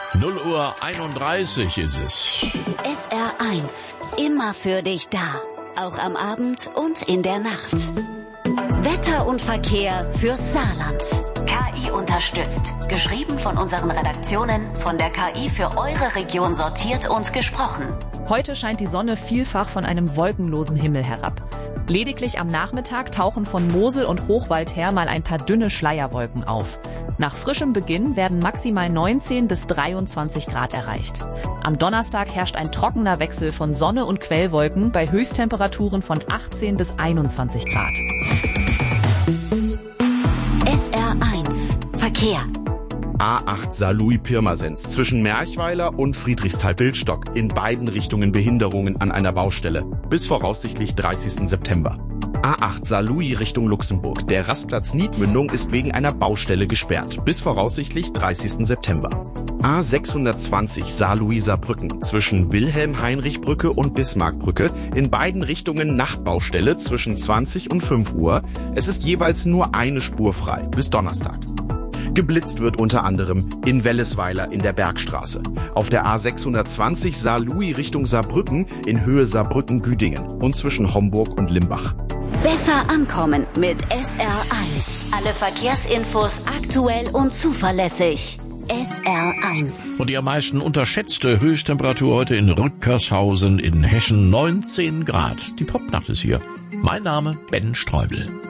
0:31 ist es. SR1, immer für dich da. Auch am Abend und in der Nacht. Wetter und Verkehr fürs Saarland. KI unterstützt. Geschrieben von unseren Redaktionen, von der KI für eure Region sortiert und gesprochen. Heute scheint die Sonne vielfach von einem wolkenlosen Himmel herab. Lediglich am Nachmittag tauchen von Mosel und Hochwald her mal ein paar dünne Schleierwolken auf. Nach frischem Beginn werden maximal 19 bis 23 Grad erreicht. Am Donnerstag herrscht ein trockener Wechsel von Sonne und Quellwolken bei Höchsttemperaturen von 18 bis 21 Grad. SR1 Verkehr. A8 Saarlouis-Pirmasens zwischen Merchweiler und Friedrichsthal-Bildstock. In beiden Richtungen Behinderungen an einer Baustelle. Bis voraussichtlich 30. September. A8 Saarlouis Richtung Luxemburg. Der Rastplatz Niedmündung ist wegen einer Baustelle gesperrt. Bis voraussichtlich 30. September. A620 Saarlouis-Saarbrücken zwischen Wilhelm-Heinrich-Brücke und Bismarckbrücke. In beiden Richtungen Nachtbaustelle zwischen 20 und 5 Uhr. Es ist jeweils nur eine Spur frei. Bis Donnerstag. Geblitzt wird unter anderem in Wellesweiler in der Bergstraße. Auf der A620 Saarlouis Richtung Saarbrücken in Höhe Saarbrücken-Güdingen und zwischen Homburg und Limbach. Besser ankommen mit SR1. Alle Verkehrsinfos aktuell und zuverlässig. SR1. Und die am meisten unterschätzte Höchsttemperatur heute in Rückkershausen in Hessen 19 Grad. Die Popnacht ist hier. Mein Name Ben Streubel.